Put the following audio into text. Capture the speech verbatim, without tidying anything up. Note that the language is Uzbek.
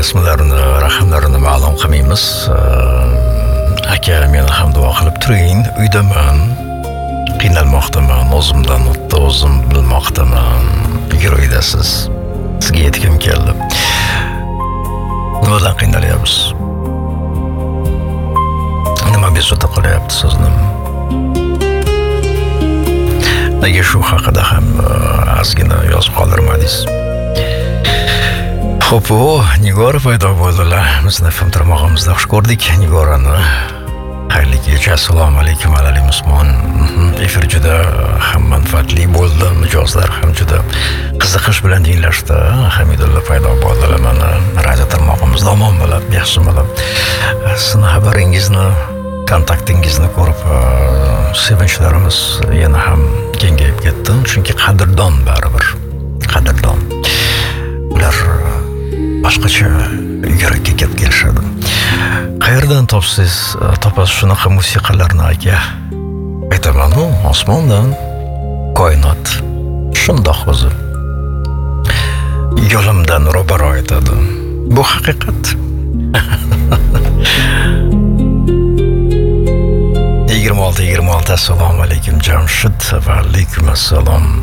ismlarini, raqamlarini ma'lum qilmaymiz. Aka meni ham duo qilib turing. Uydaman. Qiynalmoqdaman. O'zimdan o'tdi, o'zim bilmoqdaman. Yo'ydasiz. Sizga yetkim keldi. Nimadan qiynalyapsiz? Nima bezovta qilyapti sizni? Nega shu haqida ham ozgina yozib qoldirmadingiz? Xo'p, o, Nigora paydo bo'ldilar. Bizni F M tarmog'imizda xush ko'rdik Nigorani. Xayrli kecha, assalomu alaykum alali Usmon. Efir juda ham manfaatli bo'ldi. Mijozlar ham juda qiziqish bilan tinglashdi. Hamidulla paydo bo'ldilar. Mana radio tarmog'imizda omon bo'lib, yaxshi bo'lib. Sizni xabaringizni, kontaktingizni ko'rib sevinchlarimiz yana ham kengayib ketdi. Chunki qadrdon baribir. Qadrdon. Ular boshqacha yurakka kelib kelishadi. Qayerdan topsiz, topasiz shunaqa musiqalarni aka? Aytaman-ku, osmondan, koinot shundoq o'zi. Yo'limdan ro'baro etadi. Bu haqiqat. yigirma olti yigirma olti assalomu alaykum Jamshid va alaykum assalom.